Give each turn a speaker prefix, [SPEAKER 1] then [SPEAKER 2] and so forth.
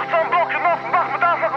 [SPEAKER 1] Mach so einen Block in Offenbach mit Anfang